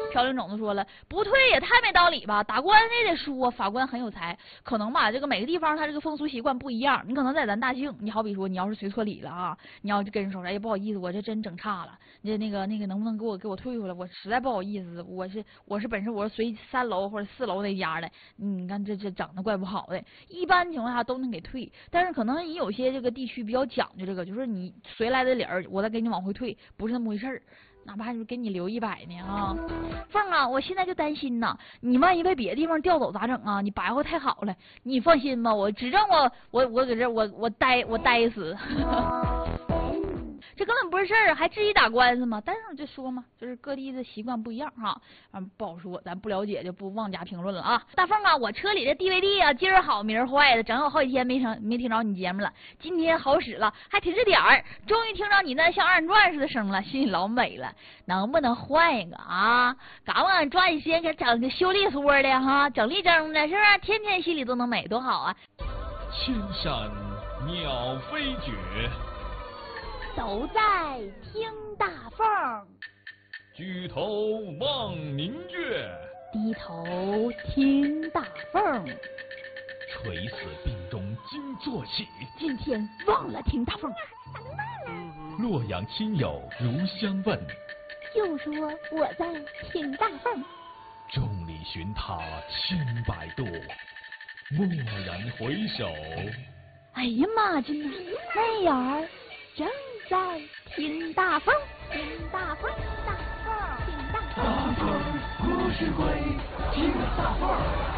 朴领总就说了，不退也太没道理吧，打官司也得输啊。法官很有才，可能吧，这个每个地方他这个风俗习惯不一样。你可能在咱大庆，你好比说你要是随错礼了啊，你要跟人说，哎不好意思，我这真整差了，那个能不能给我退回来？我实在不好意思，我是本身我是随3楼或者4楼那家的，你看这整的怪不好的。一般情况下都能给退，但是可能你有些这个地区比较讲究这个，就是你随来的理儿，我再给你往回退，不是那么回事儿。哪怕是给你留100呢啊，凤啊，我现在就担心呐，你万一被别的地方调走咋整啊？你白话太好了，你放心吧，我指证我搁这我呆死。这根本不是事儿，还至于打官司吗？但是我就说嘛，就是各地的习惯不一样哈，不好说，咱不了解就不妄加评论了啊。大凤啊，我车里的 DVD 啊，今儿好明儿坏的，整有好几天没听着你节目了，今天好使了，还挺着点儿，终于听着你那像2人转似的声了，心里老美了。能不能换一个啊？敢不敢抓紧时间给整个修利索的哈，整立正的，是不是？天天心里都能美，多好啊！ 青山鸟飞绝， 都在听大凤， 举头望明月， 低头听大凤， 垂死病中惊坐起， 今天忘了听大凤。 洛阳亲友如相问， 就说我在听大凤。 众里寻他千百度，蓦然回首。 哎呀妈，真的那眼儿正在听大凤，听大凤，大凤，听大凤。 大凤故事会，听大凤。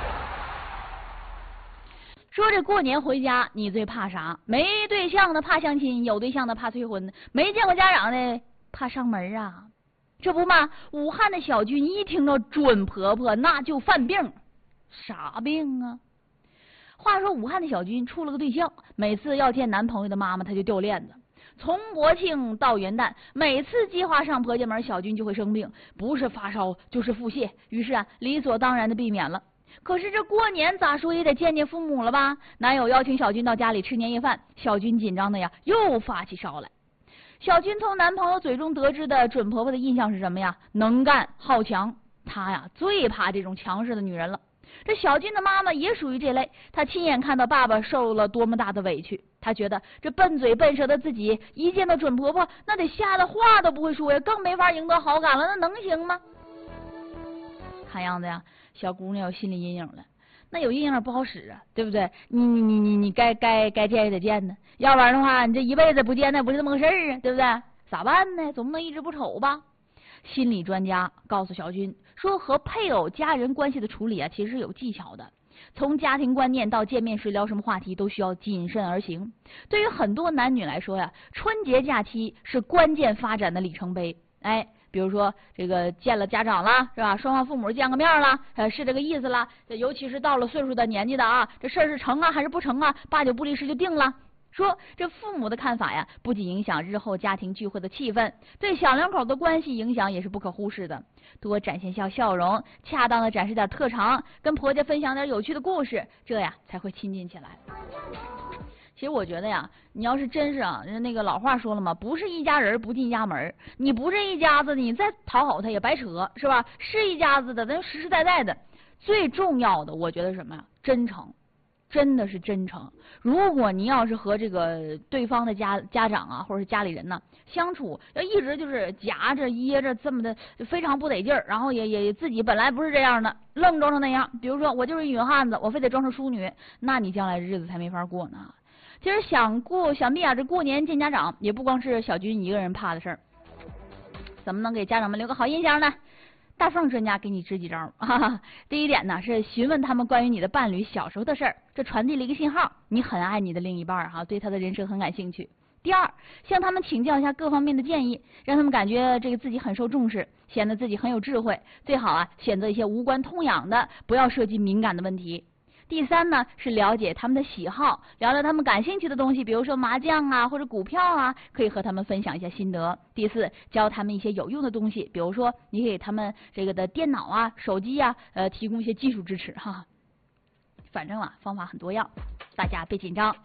说这过年回家，你最怕啥？没对象的怕相亲，有对象的怕催婚，没见过家长的怕上门啊。这不嘛，武汉的小军一听到准婆婆，那就犯病。啥病啊？话说武汉的小军处了个对象，每次要见男朋友的妈妈，他就掉链子。从国庆到元旦，每次计划上婆家门，小军就会生病，不是发烧就是腹泻，于是理所当然的避免了。可是这过年咋说也得见见父母了吧？男友邀请小军到家里吃年夜饭，小军紧张的呀又发起烧来。小军从男朋友嘴中得知的准婆婆的印象是什么呀？能干好强，她呀最怕这种强势的女人了。这小军的妈妈也属于这类，她亲眼看到爸爸受了多么大的委屈，她觉得这笨嘴笨舌的自己一见到准婆婆，那得吓得话都不会说呀，更没法赢得好感了，那能行吗？看样子呀，小姑娘有心理阴影了。那有阴影不好使啊，对不对？你该见也得见呢，要不然的话，你这一辈子不见那不是这么个事儿啊，对不对？咋办呢？总不能一直不瞅吧？心理专家告诉小军说，和配偶家人关系的处理啊，其实是有技巧的。从家庭观念到见面时聊什么话题，都需要谨慎而行。对于很多男女来说呀，春节假期是关键发展的里程碑。哎，比如说这个见了家长了，是吧？双方父母见个面了，是这个意思了。尤其是到了岁数的年纪的啊，这事儿是成啊还是不成啊？8九不离10就定了。说这父母的看法呀，不仅影响日后家庭聚会的气氛，对小两口的关系影响也是不可忽视的。多展现笑容，恰当的展示点特长，跟婆家分享点有趣的故事，这呀才会亲近起来。其实我觉得呀，你要是真是啊，那个老话说了嘛，不是一家人不进一家门，你不是一家子的，你再讨好他也白扯，是吧？是一家子的，咱实实在在的。最重要的，我觉得是什么呀？真诚。真的是真诚。如果你要是和这个对方的家长啊，或者是家里人呢相处，要一直就是夹着掖着这么的，非常不得劲儿，然后也自己本来不是这样的，愣装成那样。比如说我就是一女汉子，我非得装成淑女，那你将来日子才没法过呢。其实想必啊，这过年见家长也不光是小军一个人怕的事儿。怎么能给家长们留个好印象呢？大凤专家给你支几招啊！第一点呢是询问他们关于你的伴侣小时候的事儿，这传递了一个信号，你很爱你的另一半哈，对他的人生很感兴趣。第二，向他们请教一下各方面的建议，让他们感觉这个自己很受重视，显得自己很有智慧。最好啊选择一些无关痛痒的，不要涉及敏感的问题。第三呢是了解他们的喜好，聊聊他们感兴趣的东西，比如说麻将啊或者股票啊，可以和他们分享一下心得。第四，教他们一些有用的东西，比如说你给他们这个的电脑啊手机啊提供一些技术支持哈。反正啊方法很多样，大家别紧张。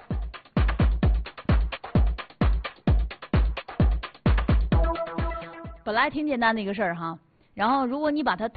本来挺简单的一个事儿哈，然后如果你把它